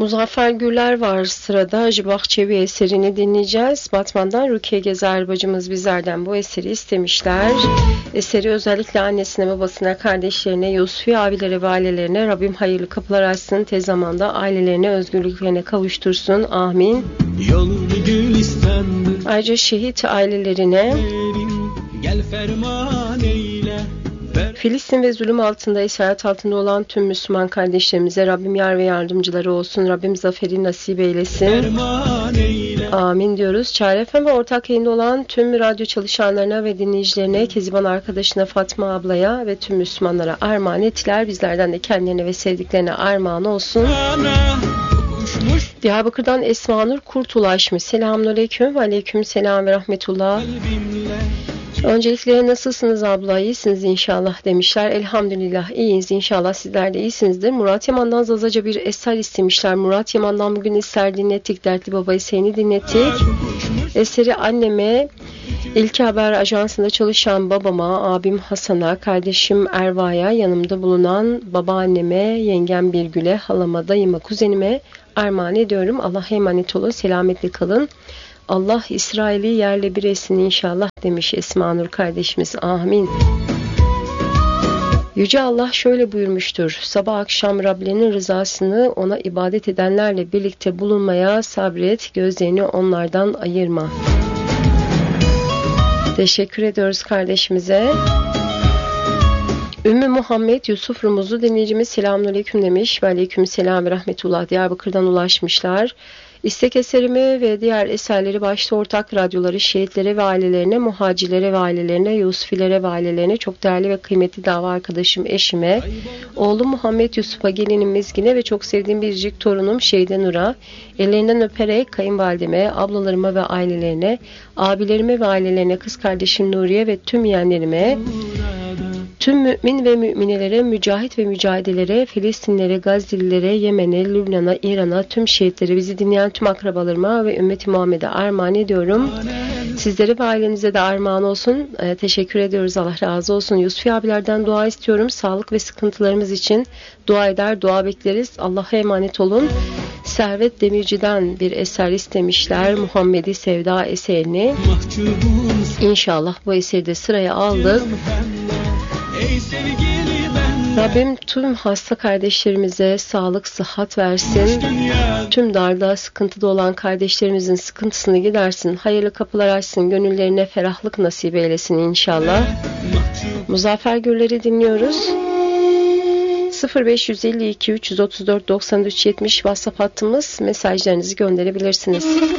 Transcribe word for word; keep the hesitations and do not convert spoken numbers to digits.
Muzaffer Güller var sırada. Hacı Bahçevi eserini dinleyeceğiz. Batman'dan Rukiye Gezer bacımız bizlerden bu eseri istemişler. Eseri özellikle annesine, babasına, kardeşlerine, Yusufi abilere ve ailelerine Rabbim hayırlı kapılar açsın. Tez zamanda ailelerine, özgürlüklerine kavuştursun. Amin. Ayrıca şehit ailelerine, gel ferman eyle. Filistin ve zulüm altında, esaret altında olan tüm Müslüman kardeşlerimize Rabbim yar ve yardımcıları olsun. Rabbim zaferi nasip eylesin. Amin diyoruz. Çare F M ve ortak yayında olan tüm radyo çalışanlarına ve dinleyicilerine, Keziban arkadaşına, Fatma ablaya ve tüm Müslümanlara armağan ettiler. Bizlerden de kendilerine ve sevdiklerine armağan olsun. Diyarbakır'dan Esma Nur Kurt ulaşmış. Selamünaleyküm ve aleyküm selam ve rahmetullah. Öncelikle nasılsınız abla? İyisiniz inşallah demişler. Elhamdülillah iyiyiz inşallah, sizler de iyisinizdir. Murat Yaman'dan Zazaca bir eser istemişler. Murat Yaman'dan bugün eser dinlettik. Dertli Baba'yı seni dinlettik. Eseri anneme, İlki Haber Ajansı'nda çalışan babama, abim Hasan'a, kardeşim Erva'ya, yanımda bulunan babaanneme, yengem Birgül'e, halama, dayıma, kuzenime armağan ediyorum. Allah'a emanet olun, selametle kalın. Allah İsrail'i yerle bir etsin inşallah demiş Esma Nur kardeşimiz. Amin. Yüce Allah şöyle buyurmuştur. Sabah akşam Rablerinin rızasını, ona ibadet edenlerle birlikte bulunmaya sabret, gözlerini onlardan ayırma. Teşekkür ediyoruz kardeşimize. Ümmü Muhammed Yusuf Rumuzlu dinleyicimiz selamünaleyküm demiş ve aleykümselam ve rahmetullah. Diyarbakır'dan ulaşmışlar. İstek eserimi ve diğer eserleri başta ortak radyoları şehitlere ve ailelerine, muhacirlere ve ailelerine, Yusufilere ve ailelerine, çok değerli ve kıymetli dava arkadaşım eşime, oğlum Muhammed Yusuf'a, gelinim Mizgin'e ve çok sevdiğim biricik torunum Şeyde Nur'a, ellerinden öperek kayınvalideme, ablalarıma ve ailelerine, abilerime ve ailelerine, kız kardeşim Nuriye ve tüm yeğenlerime, tüm mümin ve müminelere, mücahit ve mücahidelere, Filistinlere, Gazze'lilere, Yemen'e, Lübnan'a, İran'a, tüm şehitlere, bizi dinleyen tüm akrabalarıma ve ümmeti Muhammed'e armağan ediyorum. Sizlere ve ailenize de armağan olsun. Ee, teşekkür ediyoruz. Allah razı olsun. Yusufi abilerden dua istiyorum. Sağlık ve sıkıntılarımız için dua eder, dua bekleriz. Allah'a emanet olun. Servet Demirci'den bir eser istemişler. Muhammed'i Sevda eserini. İnşallah bu eseri de sıraya aldık. Rabbim tüm hasta kardeşlerimize sağlık, sıhhat versin. Tüm darda, sıkıntıda olan kardeşlerimizin sıkıntısını gidersin. Hayırlı kapılar açsın. Gönüllerine ferahlık nasip eylesin inşallah. Muzaffer Gürler'i dinliyoruz. sıfır beş yüz elli iki üç yüz otuz dört doksan üç yetmiş WhatsApp hattımız. Mesajlarınızı gönderebilirsiniz.